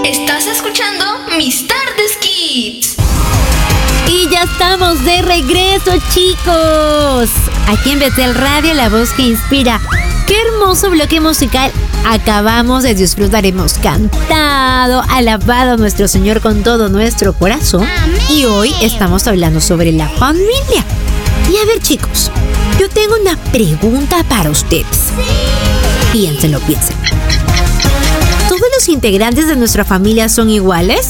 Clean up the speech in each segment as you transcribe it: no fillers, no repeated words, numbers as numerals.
Estás escuchando Mis Tardes Kids. Y ya estamos de regreso, chicos. Aquí en Betel Radio, la voz que inspira. ¡Qué hermoso bloque musical acabamos de disfrutar! Hemos cantado, alabado a nuestro Señor con todo nuestro corazón. Y hoy estamos hablando sobre la familia. Y a ver, chicos, yo tengo una pregunta para ustedes. Piénsenlo. ¿Todos los integrantes de nuestra familia son iguales?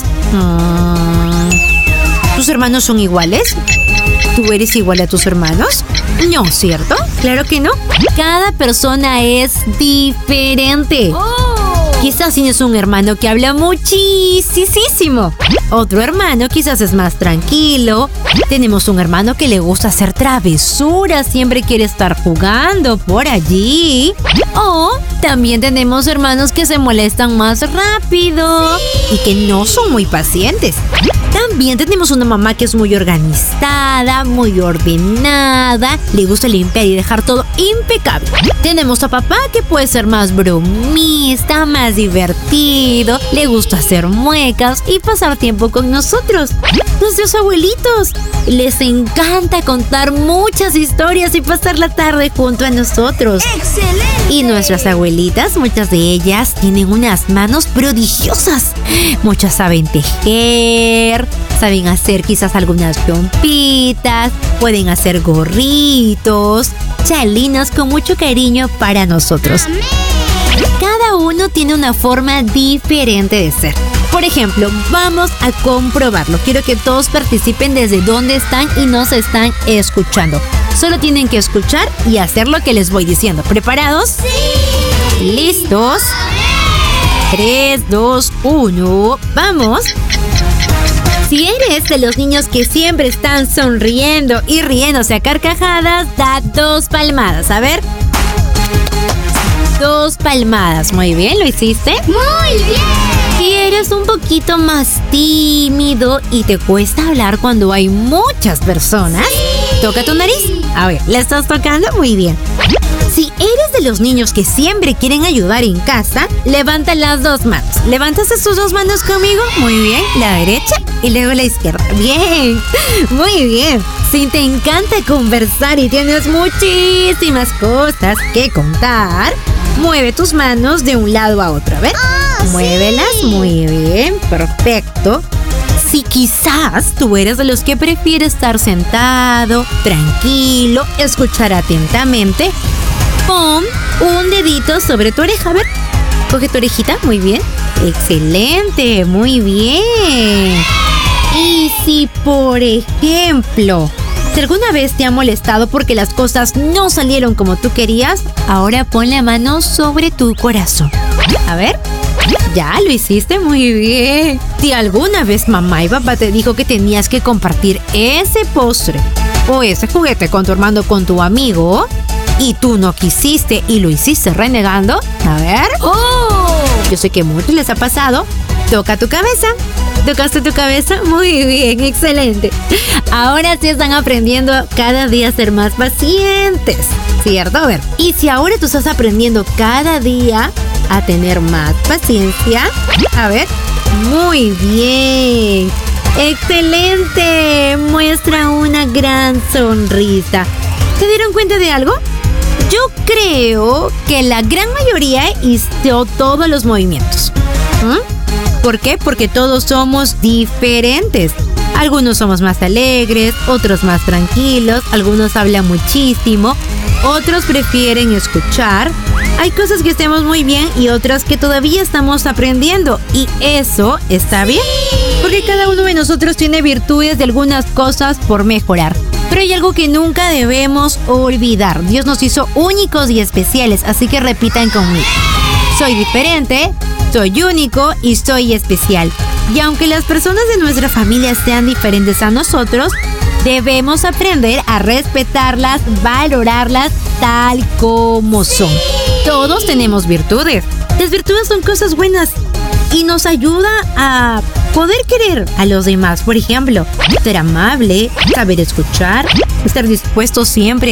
¿Tus hermanos son iguales? ¿Tú eres igual a tus hermanos? No, ¿cierto? Claro que no. Cada persona es diferente. Quizás tienes un hermano que habla muchísimo. Otro hermano quizás es más tranquilo. Tenemos un hermano que le gusta hacer travesuras, siempre quiere estar jugando por allí. O también tenemos hermanos que se molestan más rápido y que no son muy pacientes. También tenemos una mamá que es muy organizada, muy ordenada, le gusta limpiar y dejar todo impecable. Tenemos a papá que puede ser más bromista, más divertido, le gusta hacer muecas y pasar tiempo con nosotros. Nuestros abuelitos les encanta contar muchas historias y pasar la tarde junto a nosotros. ¡Excelente! Y nuestras abuelitas, muchas de ellas tienen unas manos prodigiosas. Muchas saben tejer, saben hacer quizás algunas chompitas, pueden hacer gorritos, chalinas con mucho cariño para nosotros. Cada uno tiene una forma diferente de ser. Por ejemplo, vamos a comprobarlo. Quiero que todos participen desde donde están y nos están escuchando. Solo tienen que escuchar y hacer lo que les voy diciendo. ¿Preparados? ¡Sí! ¿Listos? 3, 2, 1. ¡Vamos! Si eres de los niños que siempre están sonriendo y riéndose a carcajadas, da 2 palmadas. A ver. 2 palmadas. Muy bien, ¿lo hiciste? ¡Muy bien! Si eres un poquito más tímido y te cuesta hablar cuando hay muchas personas, toca tu nariz. A ver, ¿la estás tocando? Muy bien. Si eres de los niños que siempre quieren ayudar en casa, levanta las 2 manos. ¿Levantas tus 2 manos conmigo? Muy bien. La derecha y luego la izquierda. Bien. Muy bien. Si te encanta conversar y tienes muchísimas cosas que contar, mueve tus manos de un lado a otro. A ver. Muévelas. Sí. Muy bien. Perfecto. Si quizás tú eres de los que prefiere estar sentado, tranquilo, escuchar atentamente, pon un dedito sobre tu oreja. A ver, coge tu orejita. Muy bien. Excelente. Muy bien. Y si, por ejemplo, si alguna vez te ha molestado porque las cosas no salieron como tú querías, ahora pon la mano sobre tu corazón. A ver. Ya lo hiciste muy bien. Si alguna vez mamá y papá te dijo que tenías que compartir ese postre o ese juguete con tu hermano o con tu amigo y tú no quisiste y lo hiciste renegando, a ver. Yo sé que a muchos les ha pasado. Toca tu cabeza. ¿Tocaste tu cabeza? Muy bien, excelente. Ahora sí están aprendiendo cada día a ser más pacientes, ¿cierto? A ver, y si ahora tú estás aprendiendo cada día a tener más paciencia, a ver, muy bien. ¡Excelente! Muestra una gran sonrisa. ¿Se dieron cuenta de algo? Yo creo que la gran mayoría hizo todos los movimientos. ¿Por qué? Porque todos somos diferentes. Algunos somos más alegres, otros más tranquilos, algunos hablan muchísimo, otros prefieren escuchar. Hay cosas que hacemos muy bien y otras que todavía estamos aprendiendo. Y eso está bien, porque cada uno de nosotros tiene virtudes de algunas cosas por mejorar. Pero hay algo que nunca debemos olvidar. Dios nos hizo únicos y especiales, así que repitan conmigo. Soy diferente, soy único y soy especial. Y aunque las personas de nuestra familia sean diferentes a nosotros, debemos aprender a respetarlas, valorarlas tal como son. Todos tenemos virtudes. Las virtudes son cosas buenas y nos ayuda a poder querer a los demás. Por ejemplo, ser amable, saber escuchar, estar dispuesto siempre